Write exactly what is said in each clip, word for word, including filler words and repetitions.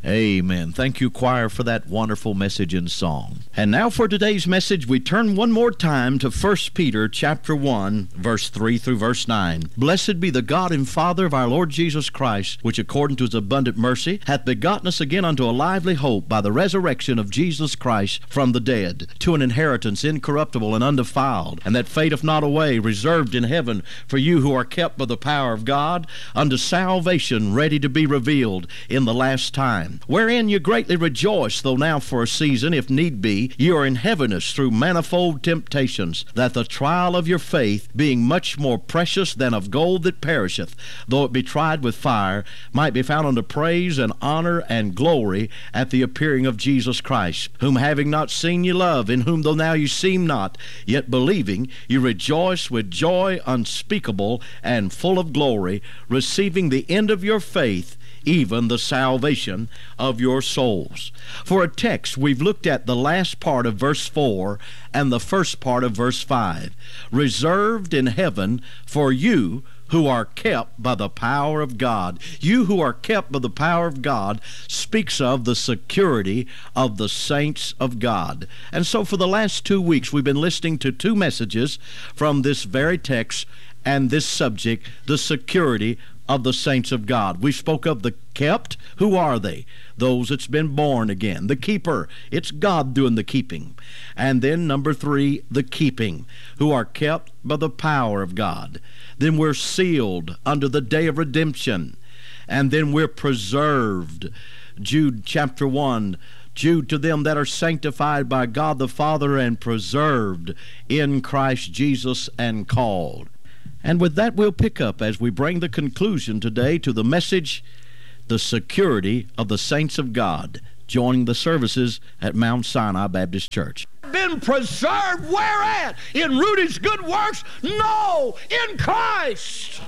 Amen. Thank you, choir, for that wonderful message and song. And now for today's message, we turn one more time to First Peter chapter one, verse three through verse nine. Blessed be the God and Father of our Lord Jesus Christ, which according to his abundant mercy hath begotten us again unto a lively hope by the resurrection of Jesus Christ from the dead, to an inheritance incorruptible and undefiled, and that fadeth not away, reserved in heaven for you who are kept by the power of God, unto salvation ready to be revealed in the last time. Wherein you greatly rejoice, though now for a season, if need be, you are in heaviness through manifold temptations, that the trial of your faith, being much more precious than of gold that perisheth, though it be tried with fire, might be found unto praise and honor and glory at the appearing of Jesus Christ, whom having not seen you love, in whom though now you seem not, yet believing, you rejoice with joy unspeakable and full of glory, receiving the end of your faith, even the salvation of your souls. For a text, we've looked at the last part of verse four and the first part of verse five. Reserved in heaven for you who are kept by the power of God. You who are kept by the power of God speaks of the security of the saints of God. And so for the last two weeks, we've been listening to two messages from this very text and this subject, the security of the saints of God. We spoke of the kept. Who are they? Those that's been born again. The keeper. It's God doing the keeping. And then number three, the keeping, who are kept by the power of God. Then we're sealed under the day of redemption. And then we're preserved. Jude chapter one, Jude, to them that are sanctified by God the Father and preserved in Christ Jesus and called. And with that, we'll pick up as we bring the conclusion today to the message, the security of the saints of God, joining the services at Mount Sinai Baptist Church. Been preserved where at? In Rudy's good works? No, in Christ.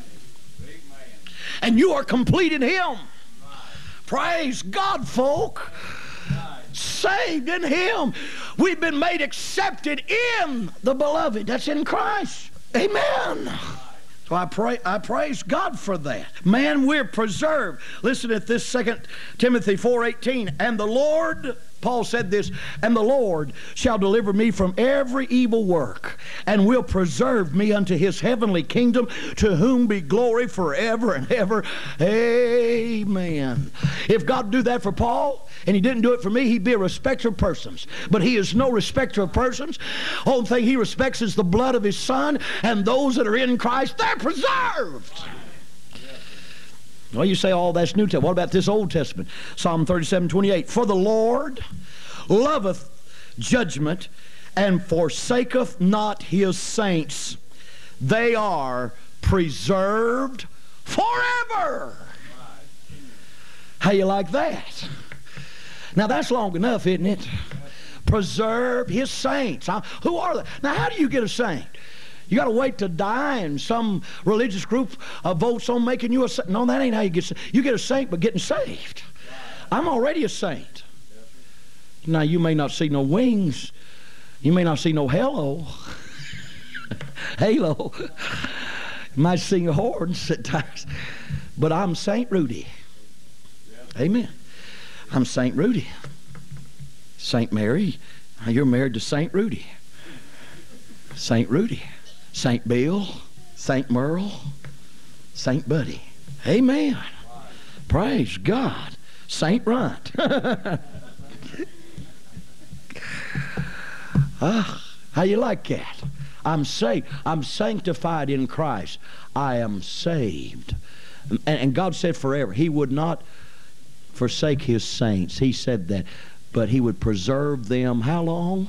And you are complete in Him. Praise God, folk. Saved in Him. We've been made accepted in the beloved. That's in Christ. Amen. So I pray, I praise God for that. Man, we're preserved. Listen at this, Second Timothy four eighteen. And the Lord, Paul said this, and the Lord shall deliver me from every evil work, and will preserve me unto His heavenly kingdom, to whom be glory forever and ever. Amen. If God do that for Paul, and He didn't do it for me, He'd be a respecter of persons. But He is no respecter of persons. Only thing He respects is the blood of His Son, and those that are in Christ, they're preserved. Well, you say, oh, that's New Testament. What about this Old Testament? Psalm thirty-seven twenty-eight. For the Lord loveth judgment, and forsaketh not His saints. They are preserved forever. How you like that? Now, that's long enough, isn't it? Preserve His saints. Who are they? Now, how do you get a saint? You got to wait to die, and some religious group uh, votes on making you a saint. No, that ain't how you get saved. You get a saint by getting saved. I'm already a saint. Now, you may not see no wings. You may not see no halo. Halo. You might see horns at times. But I'm Saint Rudy. Amen. I'm Saint Rudy. Saint Mary, you're married to Saint Rudy. Saint Rudy. Saint Bill, Saint Merle, Saint Buddy. Amen. Praise God. Saint Runt. Ah, how you like that? I'm saved. I'm sanctified in Christ. I am saved. And, and God said forever. He would not forsake His saints. He said that. But He would preserve them how long?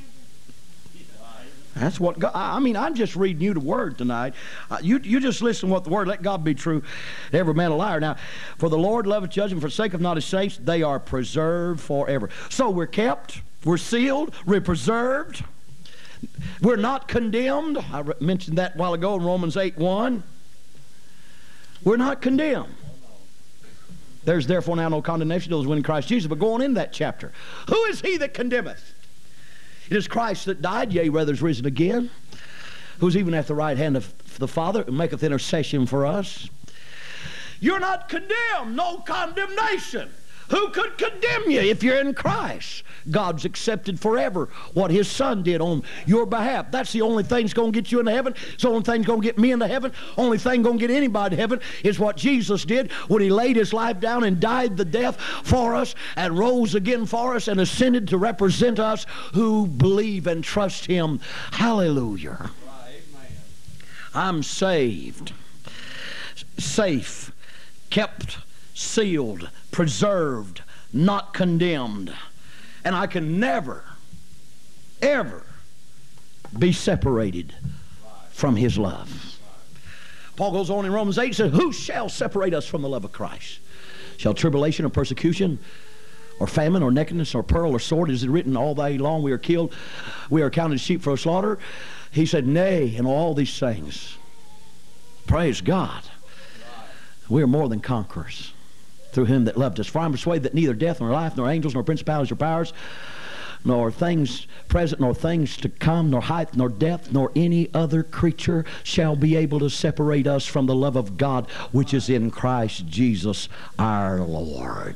That's what God, I mean, I'm just reading you the Word tonight. Uh, you, you just listen to what the Word, let God be true, every man a liar. Now, for the Lord loveth judgment, forsaketh not His saints, they are preserved forever. So we're kept, we're sealed, we're preserved, we're not condemned. I mentioned that a while ago in Romans eight one. We're not condemned. There's therefore now no condemnation to those who are in Christ Jesus. But go on in that chapter. Who is he that condemneth? It is Christ that died, yea, rather is risen again, who's even at the right hand of the Father, and maketh intercession for us. You're not condemned. No condemnation. Who could condemn you if you're in Christ? God's accepted forever what His Son did on your behalf. That's the only thing that's going to get you into heaven. It's the only thing that's going to get me into heaven. Only thing going to get anybody to heaven is what Jesus did when He laid His life down and died the death for us and rose again for us and ascended to represent us who believe and trust Him. Hallelujah. I'm saved, safe, kept, sealed, preserved, not condemned. And I can never, ever be separated from His love. Paul goes on in Romans eight and says, who shall separate us from the love of Christ? Shall tribulation or persecution or famine or nakedness or peril or sword? Is it written, all day long we are killed, we are counted as sheep for a slaughter? He said, nay, in all these things, praise God, we are more than conquerors through Him that loved us. For I am persuaded that neither death nor life, nor angels, nor principalities, nor powers, nor things present, nor things to come, nor height, nor depth, nor any other creature shall be able to separate us from the love of God which is in Christ Jesus our Lord.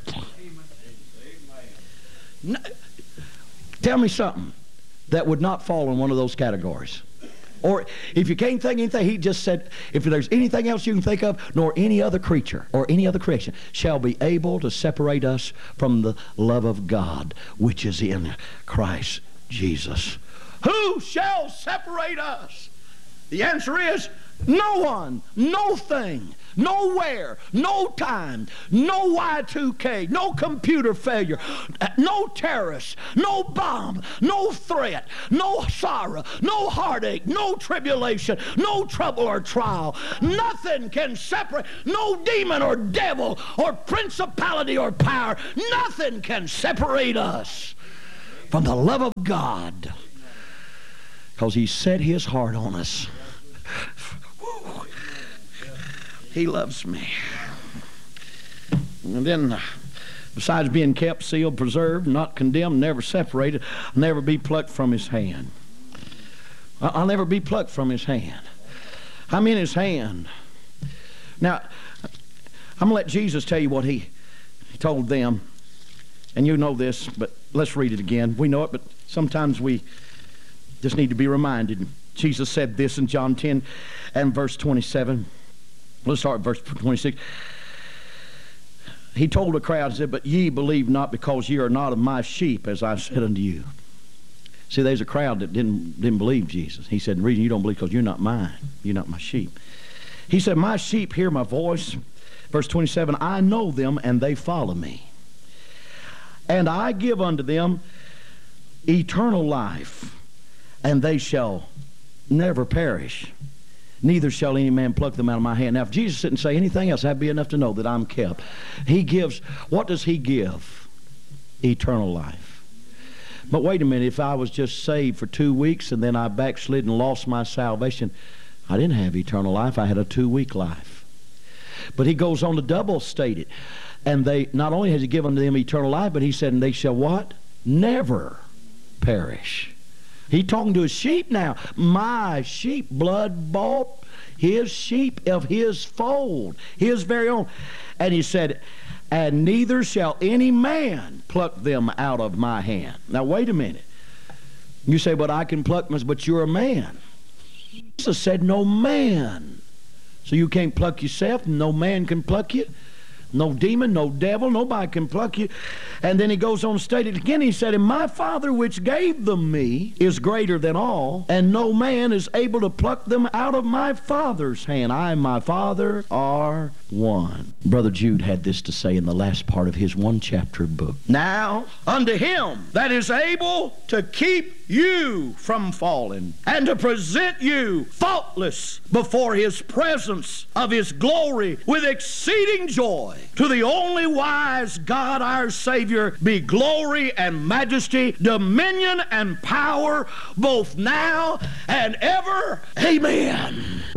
Amen. Tell me something that would not fall in one of those categories. Or if you can't think anything, He just said, if there's anything else you can think of, nor any other creature or any other creation shall be able to separate us from the love of God which is in Christ Jesus. Who shall separate us? The answer is no one, no thing, nowhere, no time, no Y two K, no computer failure, no terrorist, no bomb, no threat, no sorrow, no heartache, no tribulation, no trouble or trial. Nothing can separate, no demon or devil or principality or power, nothing can separate us from the love of God, because He set His heart on us. He loves me. And then, besides being kept, sealed, preserved, not condemned, never separated, I'll never be plucked from His hand. I'll never be plucked from His hand. I'm in His hand. Now, I'm going to let Jesus tell you what he, he told them. And you know this, but let's read it again. We know it, but sometimes we just need to be reminded. Jesus said this in John ten and verse twenty-seven. Let's start at verse twenty-six. He told the crowd, he said, but ye believe not, because ye are not of my sheep, as I said unto you. See, there's a crowd that didn't, didn't believe Jesus. He said, the reason you don't believe, because you're not mine. You're not my sheep. He said, my sheep hear my voice. Verse twenty-seven, I know them, and they follow me. And I give unto them eternal life, and they shall never perish. Neither shall any man pluck them out of my hand. Now, if Jesus didn't say anything else, that'd be enough to know that I'm kept. He gives, what does He give? Eternal life. But wait a minute, if I was just saved for two weeks and then I backslid and lost my salvation, I didn't have eternal life. I had a two-week life. But He goes on to double state it. And they, not only has He given them eternal life, but He said, and they shall what? Never perish. He's talking to His sheep now. My sheep, blood bought, His sheep of His fold, His very own. And He said, and neither shall any man pluck them out of my hand. Now, wait a minute. You say, but I can pluck them, but you're a man. Jesus said, no man. So you can't pluck yourself, no man can pluck you. No demon, no devil, nobody can pluck you. And then He goes on to state it again. He said, and my Father which gave them me is greater than all, and no man is able to pluck them out of my Father's hand. I and my Father are one. Brother Jude had this to say in the last part of his one chapter book. Now unto Him that is able to keep you from falling, and to present you faultless before His presence of His glory with exceeding joy. To the only wise God our Savior be glory and majesty, dominion and power, both now and ever. Amen.